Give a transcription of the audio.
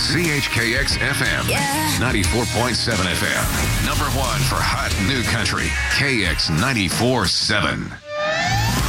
CHKX FM, 94.7 FM. Number one for hot new country, KX 94.7.